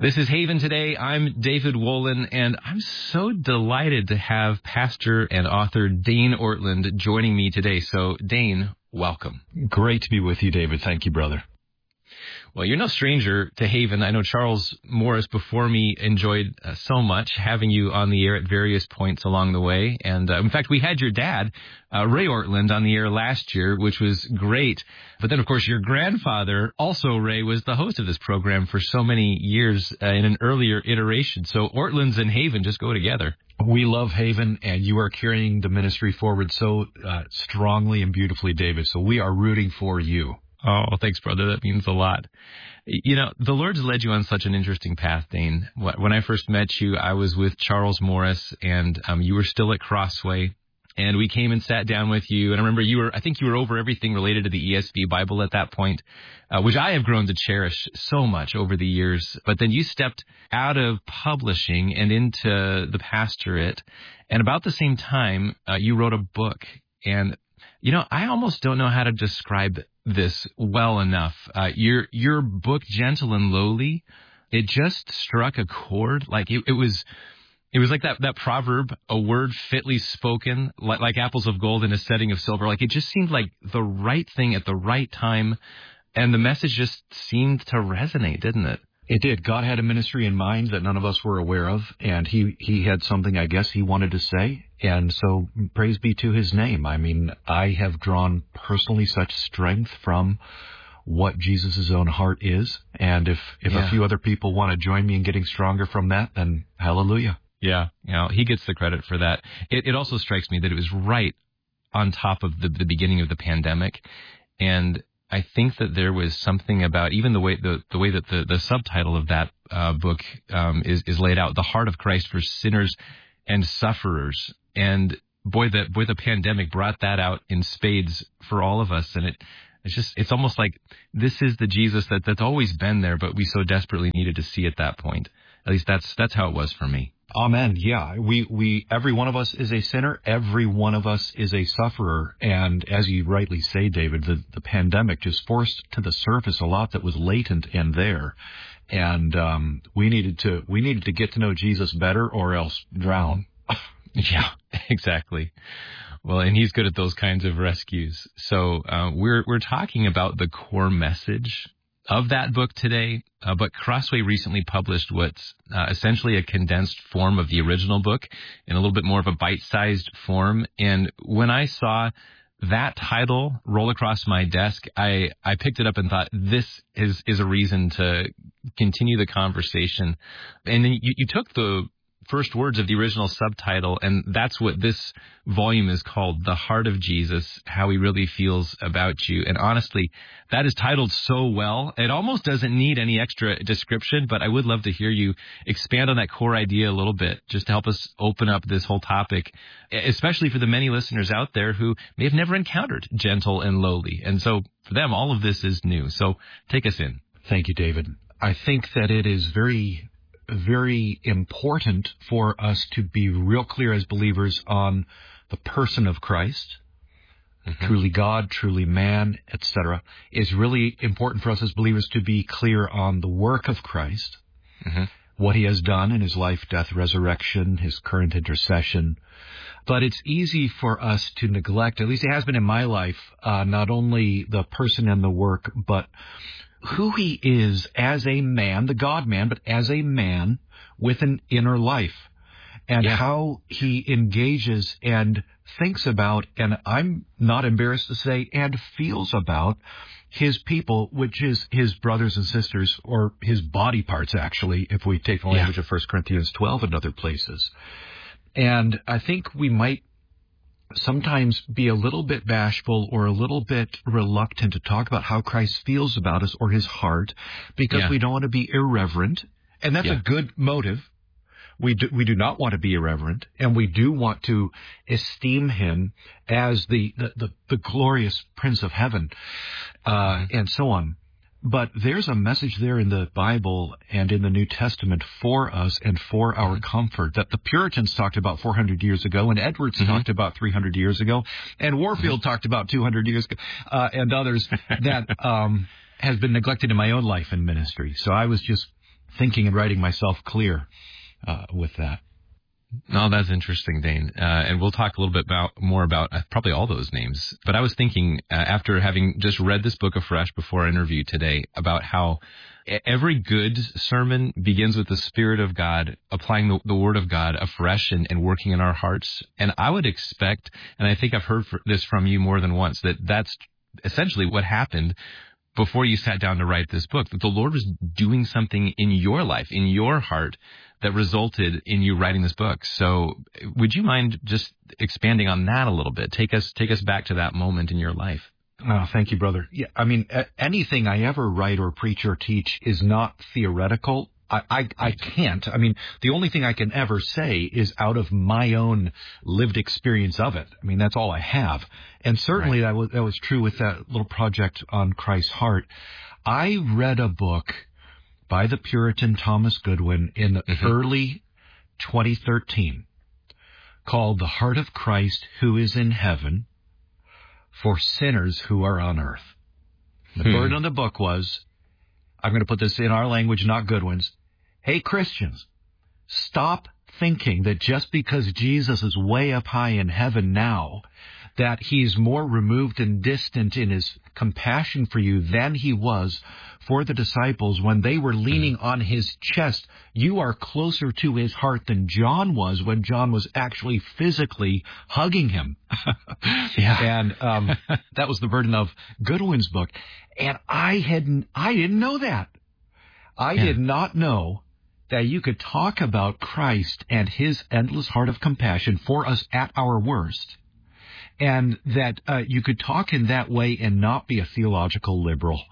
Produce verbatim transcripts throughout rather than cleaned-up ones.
This is Haven Today. I'm David Wolin, and I'm so delighted to have pastor and author Dane Ortlund joining me today. So, Dane, welcome. Great to be with you, David. Thank you, brother. Well, you're no stranger to Haven. I know Charles Morris before me enjoyed uh, so much having you on the air at various points along the way. And uh, in fact, we had your dad, uh, Ray Ortlund, on the air last year, which was great. But then, of course, your grandfather, also Ray, was the host of this program for so many years uh, in an earlier iteration. So Ortlunds and Haven just go together. We love Haven, and you are carrying the ministry forward so uh, strongly and beautifully, David. So we are rooting for you. Oh, thanks, brother. That means a lot. You know, the Lord's led you on such an interesting path, Dane. When I first met you, I was with Charles Morris, and um, you were still at Crossway, and we came and sat down with you. And I remember you were, I think you were over everything related to the E S V Bible at that point, uh, which I have grown to cherish so much over the years. But then you stepped out of publishing and into the pastorate, and about the same time, uh, you wrote a book. And, you know, I almost don't know how to describe this well enough. Uh, your your book, Gentle and Lowly, it just struck a chord. Like it, it was, it was like that that proverb, a word fitly spoken, like, like apples of gold in a setting of silver. Like it just seemed like the right thing at the right time, and the message just seemed to resonate, didn't it? It did. God had a ministry in mind that none of us were aware of, and he, he had something, I guess, he wanted to say, and so praise be to his name. I mean, I have drawn personally such strength from what Jesus' own heart is, and if, if Yeah. a few other people want to join me in getting stronger from that, then hallelujah. Yeah, you know, he gets the credit for that. It, it also strikes me that it was right on top of the, the beginning of the pandemic, and I think that there was something about even the way the, the way that the, the subtitle of that uh, book um, is is laid out, the heart of Christ for sinners and sufferers. And boy, the boy, the pandemic brought that out in spades for all of us. And it it's just it's almost like this is the Jesus that that's always been there, but we so desperately needed to see at that point. At least that's that's how it was for me. Amen. Yeah, we, we, every one of us is a sinner. Every one of us is a sufferer. And as you rightly say, David, the, the pandemic just forced to the surface a lot that was latent in there. And, um, we needed to, we needed to get to know Jesus better or else drown. Yeah, exactly. Well, and he's good at those kinds of rescues. So, uh, we're, we're talking about the core message of that book today, uh, but Crossway recently published what's uh, essentially a condensed form of the original book in a little bit more of a bite-sized form. And when I saw that title roll across my desk, I, I picked it up and thought, this is, is a reason to continue the conversation. And then you, you took the first words of the original subtitle, and that's what this volume is called, The Heart of Jesus, How He Really Feels About You. And honestly, that is titled so well, it almost doesn't need any extra description, but I would love to hear you expand on that core idea a little bit, just to help us open up this whole topic, especially for the many listeners out there who may have never encountered Gentle and Lowly. And so for them, all of this is new. So take us in. Thank you, David. I think that it is very very important for us to be real clear as believers on the person of Christ, mm-hmm. truly God, truly man, et cetera. It's really important for us as believers to be clear on the work of Christ, mm-hmm. what he has done in his life, death, resurrection, his current intercession. But it's easy for us to neglect, at least it has been in my life, uh, not only the person and the work, but who he is as a man, the God-man, but as a man with an inner life, and yeah. how he engages and thinks about, and I'm not embarrassed to say, and feels about his people, which is his brothers and sisters, or his body parts, actually, if we take the language yeah. of First Corinthians twelve and other places. And I think we might sometimes be a little bit bashful or a little bit reluctant to talk about how Christ feels about us or his heart because yeah. we don't want to be irreverent. And that's yeah. a good motive. We do, we do not want to be irreverent, and we do want to esteem him as the, the, the, the glorious Prince of Heaven, uh, mm-hmm. and so on. But there's a message there in the Bible and in the New Testament for us and for our mm-hmm. comfort that the Puritans talked about four hundred years ago, and Edwards mm-hmm. talked about three hundred years ago, and Warfield mm-hmm. talked about two hundred years ago, uh, and others that um, has been neglected in my own life and ministry. So I was just thinking and writing myself clear uh, with that. No, that's interesting, Dane. Uh, and we'll talk a little bit about more about uh, probably all those names. But I was thinking, uh, after having just read this book afresh before our interview today, about how every good sermon begins with the Spirit of God applying the, the Word of God afresh and, and working in our hearts. And I would expect, and I think I've heard this from you more than once, that that's essentially what happened before you sat down to write this book, that the Lord was doing something in your life, in your heart, that resulted in you writing this book. So would you mind just expanding on that a little bit? Take us take us back to that moment in your life. Oh, thank you, brother. Yeah, I mean, anything I ever write or preach or teach is not theoretical. I, I, I can't. I mean, the only thing I can ever say is out of my own lived experience of it. I mean, that's all I have. And certainly right. that was, that was true with that little project on Christ's heart. I read a book by the Puritan Thomas Goodwin in mm-hmm. early twenty thirteen called The Heart of Christ Who is in Heaven for Sinners Who Are on Earth. The hmm. burden of the book was, I'm going to put this in our language, not Goodwin's. Hey, Christians, stop thinking that just because Jesus is way up high in heaven now, that he's more removed and distant in his compassion for you than he was for the disciples when they were leaning on his chest. You are closer to his heart than John was when John was actually physically hugging him. yeah. And um, that was the burden of Goodwin's book. And I hadn't, I didn't know that. I yeah. did not know that you could talk about Christ and his endless heart of compassion for us at our worst, and that uh, you could talk in that way and not be a theological liberal.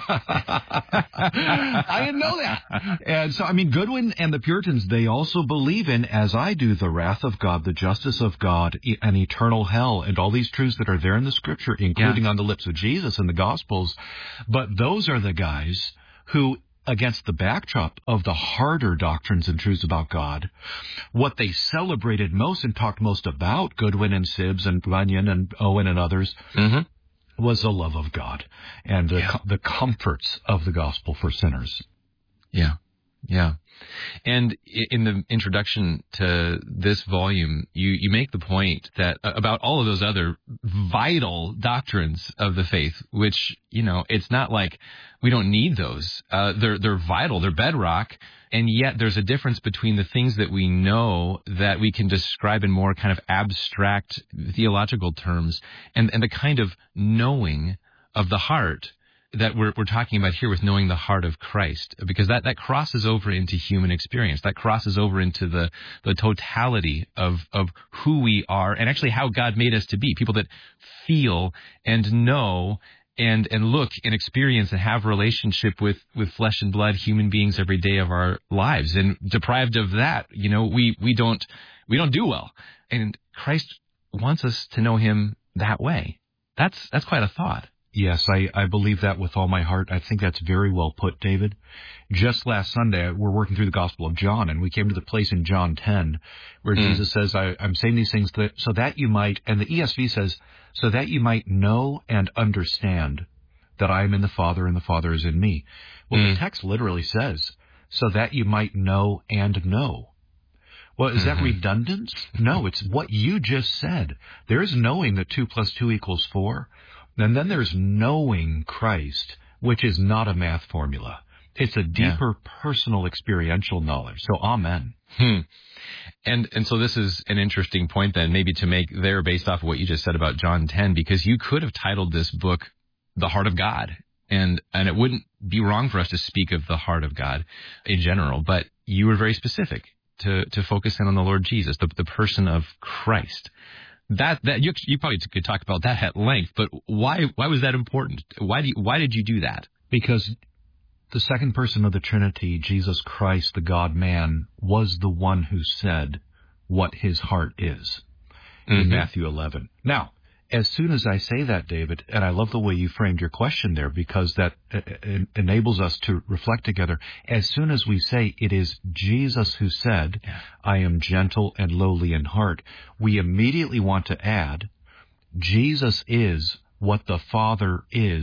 I didn't know that. And so, I mean, Goodwin and the Puritans, they also believe in, as I do, the wrath of God, the justice of God, an eternal hell, and all these truths that are there in the Scripture, including yeah. on the lips of Jesus in the Gospels. But those are the guys who, against the backdrop of the harder doctrines and truths about God, what they celebrated most and talked most about, Goodwin and Sibbes and Bunyan and Owen and others, mm-hmm. was the love of God and the, yeah. the comforts of the gospel for sinners. Yeah, yeah. And in the introduction to this volume, you, you make the point that about all of those other vital doctrines of the faith, which, you know, it's not like we don't need those. Uh, they're, they're vital. They're bedrock. And yet there's a difference between the things that we know that we can describe in more kind of abstract theological terms and, and the kind of knowing of the heart that we're we're talking about here with knowing the heart of Christ, because that, that crosses over into human experience. That crosses over into the, the totality of, of who we are and actually how God made us to be, people that feel and know and, and look and experience and have relationship with, with flesh and blood human beings every day of our lives. And deprived of that, you know, we, we don't we don't do well. And Christ wants us to know him that way. That's that's quite a thought. Yes, I, I believe that with all my heart. I think that's very well put, David. Just last Sunday, we're working through the Gospel of John, and we came to the place in John ten where mm. Jesus says, I, I'm saying these things that, so that you might, and the E S V says, so that you might know and understand that I am in the Father and the Father is in me. Well, mm. the text literally says, so that you might know and know. Well, is mm-hmm. that redundant? No, it's what you just said. There is knowing that two plus two equals four. And then there's knowing Christ, which is not a math formula. It's a deeper yeah. personal experiential knowledge. So, amen. Hmm. And and so this is an interesting point then, maybe to make there based off of what you just said about John ten, because you could have titled this book The Heart of God. And and it wouldn't be wrong for us to speak of the heart of God in general, but you were very specific to, to focus in on the Lord Jesus, the, the person of Christ. That that you you probably could talk about that at length, but why why was that important? Why do you, why did you do that? Because the second person of the Trinity, Jesus Christ, the God-man, was the one who said what his heart is in mm-hmm. Matthew eleven. Now, as soon as I say that, David, and I love the way you framed your question there, because that uh, enables us to reflect together. As soon as we say it is Jesus who said, I am gentle and lowly in heart, we immediately want to add, Jesus is what the Father is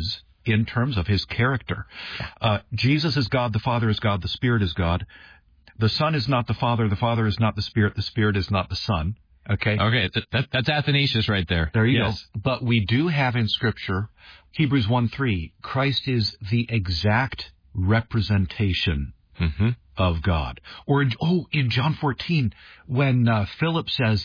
in terms of his character. Uh, Jesus is God, the Father is God, the Spirit is God. The Son is not the Father, the Father is not the Spirit, the Spirit is not the Son. Okay? Okay, that, that's Athanasius right there. There you yes. go. But we do have in Scripture, Hebrews one three, Christ is the exact representation Mm-hmm. of God. Or, in, oh, in John fourteen, when uh, Philip says,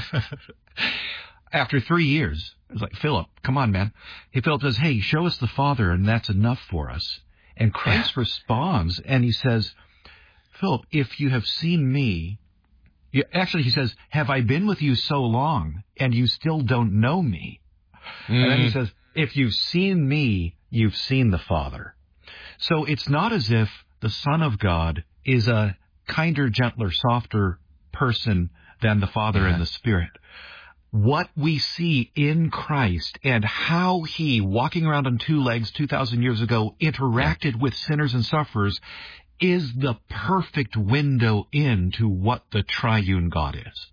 after three years, it's like, Philip, come on, man. Hey, Philip says, hey, show us the Father, and that's enough for us. And Christ yeah. responds, and he says, Philip, if you have seen me, you, actually, he says, have I been with you so long, and you still don't know me? Mm. And then he says, if you've seen me, you've seen the Father. So it's not as if the Son of God is a kinder, gentler, softer person than the Father yeah. and the Spirit. What we see in Christ and how he, walking around on two legs two thousand years ago, interacted with sinners and sufferers is the perfect window into what the triune God is.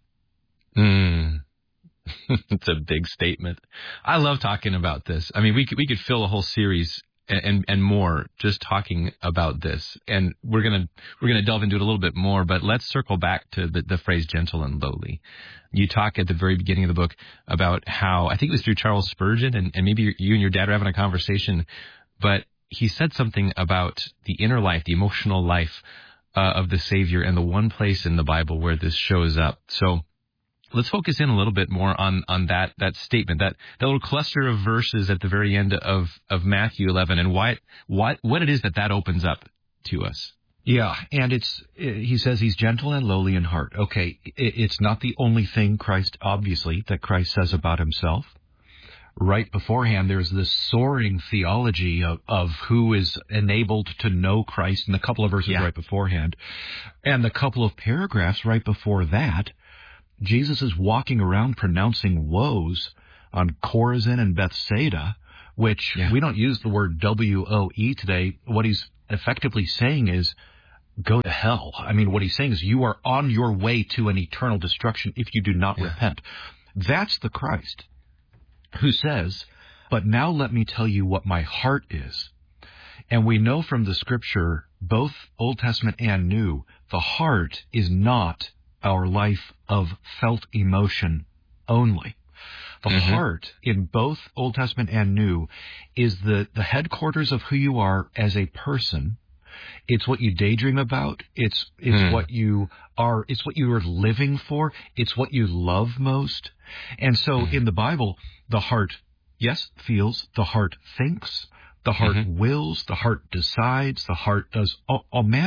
Mm. It's a big statement. I love talking about this. I mean, we could, we could fill a whole series and, and, and more just talking about this. And we're going to, we're going to delve into it a little bit more, but let's circle back to the, the phrase gentle and lowly. You talk at the very beginning of the book about how, I think it was through Charles Spurgeon, and, and maybe you and your dad are having a conversation, but he said something about the inner life, the emotional life uh, of the Savior, and the one place in the Bible where this shows up. So let's focus in a little bit more on, on that, that statement, that, that little cluster of verses at the very end of, of Matthew eleven, and why, why, what it is that that opens up to us. Yeah, and it's, he says he's gentle and lowly in heart. Okay, it's not the only thing Christ, obviously, that Christ says about himself. Right beforehand, there's this soaring theology of, of who is enabled to know Christ in a couple of verses yeah. right beforehand. And the couple of paragraphs right before that, Jesus is walking around pronouncing woes on Chorazin and Bethsaida, which yeah. we don't use the word W O E today. What he's effectively saying is, go to hell. I mean, what he's saying is you are on your way to an eternal destruction if you do not yeah. repent. That's the Christ who says, but now let me tell you what my heart is. And we know from the Scripture, both Old Testament and New, the heart is not our life of felt emotion only. The mm-hmm. heart, in both Old Testament and New, is the, the headquarters of who you are as a person. It's what you daydream about. It's it's mm. what you are. It's what you are living for. It's what you love most. And so mm. in the Bible, the heart, yes, feels. The heart thinks. The heart mm-hmm. wills. The heart decides. The heart does all, all manner